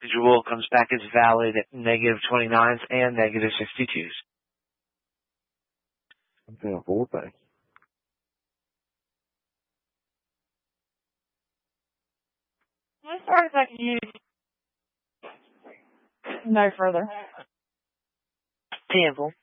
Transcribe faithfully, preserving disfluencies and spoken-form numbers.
Visual comes back as valid at negative twenty-nines and negative sixty-twos. I'm feeling four things. As far as I can use no further. Temple.